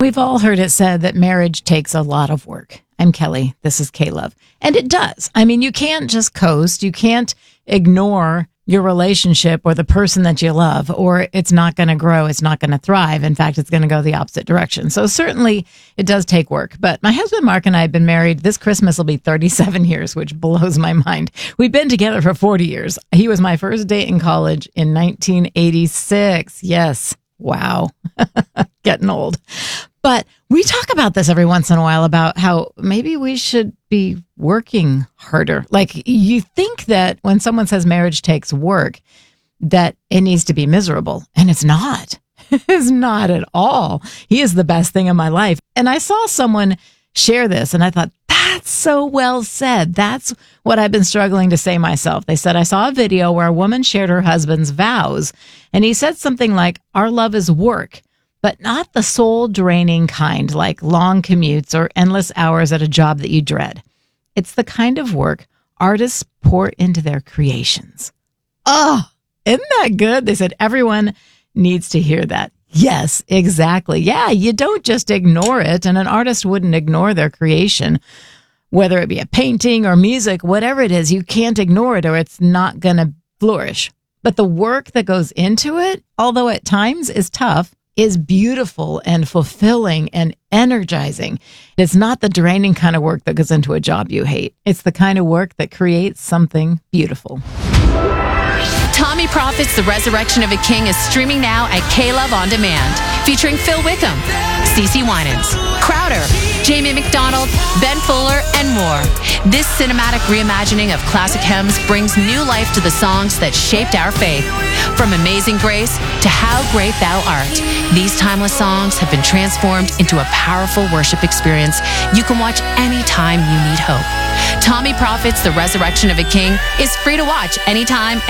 We've all heard it said that marriage takes a lot of work. I'm Kelly. This is K-Love. And it does. I mean, you can't just coast. You can't ignore your relationship or the person that you love, or it's not going to grow. It's not going to thrive. In fact, it's going to go the opposite direction. So certainly it does take work. But my husband, Mark, and I have been married. This Christmas will be 37 years, which blows my mind. We've been together for 40 years. He was my first date in college in 1986. Yes. Wow. Getting old. But we talk about this every once in a while about how maybe we should be working harder. Like, you think that when someone says marriage takes work, that it needs to be miserable. And it's not. It's not at all. He is the best thing in my life. And I saw someone share this and I thought, that's so well said. That's what I've been struggling to say myself. They said, I saw a video where a woman shared her husband's vows. And he said something like, our love is work, but not the soul-draining kind, like long commutes or endless hours at a job that you dread. It's the kind of work artists pour into their creations. Oh, isn't that good? They said everyone needs to hear that. Yes, exactly. Yeah, you don't just ignore it, and an artist wouldn't ignore their creation, whether it be a painting or music, whatever it is, you can't ignore it or it's not going to flourish. But the work that goes into it, although at times is tough, is beautiful and fulfilling and energizing. It's not the draining kind of work that goes into a job you hate. It's the kind of work that creates something beautiful. Tommy Prophet's The Resurrection of a King is streaming now at K-Love On Demand, featuring Phil Wickham, CeCe Winans, Crowder, Jamie McDonald, Ben Fuller, and more. This cinematic reimagining of classic hymns brings new life to the songs that shaped our faith. From Amazing Grace to How Great Thou Art, these timeless songs have been transformed into a powerful worship experience you can watch anytime you need hope. Tommy Prophet's The Resurrection of a King is free to watch anytime.